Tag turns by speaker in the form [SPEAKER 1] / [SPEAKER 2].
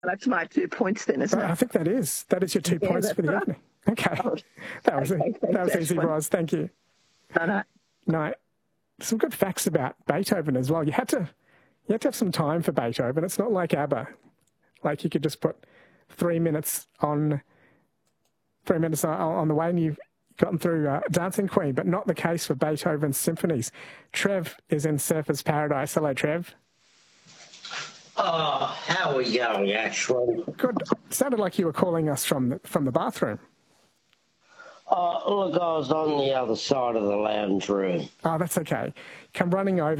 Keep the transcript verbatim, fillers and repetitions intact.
[SPEAKER 1] That's my two points then, isn't
[SPEAKER 2] But
[SPEAKER 1] it?
[SPEAKER 2] I think that is. That is your two
[SPEAKER 1] Yeah,
[SPEAKER 2] points
[SPEAKER 1] that's
[SPEAKER 2] for the
[SPEAKER 1] right.
[SPEAKER 2] evening. Okay.
[SPEAKER 1] Oh,
[SPEAKER 2] That was,
[SPEAKER 1] okay,
[SPEAKER 2] that was
[SPEAKER 1] thanks,
[SPEAKER 2] easy,
[SPEAKER 1] Ashwin.
[SPEAKER 2] Roz. Thank you.
[SPEAKER 1] No, no.
[SPEAKER 2] No, some good facts about Beethoven as well. You had to, you had to have some time for Beethoven. It's not like ABBA. Like you could just put three minutes on, three minutes on, on the way and you've gotten through uh, Dancing Queen, but not the case for Beethoven's symphonies. Trev is in Surfer's Paradise. Hello, Trev.
[SPEAKER 3] Oh, how are we going, actually?
[SPEAKER 2] Good. Sounded like you were calling us from the, from the bathroom.
[SPEAKER 3] Oh, look, I was on the other side of the lounge room.
[SPEAKER 2] Oh, that's okay. Come running over.